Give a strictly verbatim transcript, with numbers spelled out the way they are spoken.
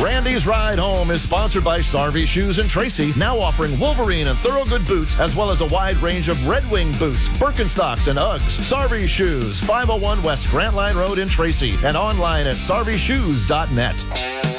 Randy's Ride Home is sponsored by Sarvey Shoes in Tracy, now offering Wolverine and Thorogood boots, as well as a wide range of Red Wing boots, Birkenstocks, and Uggs. Sarvey Shoes, five oh one West Grant Line Road in Tracy, and online at sarvey shoes dot net.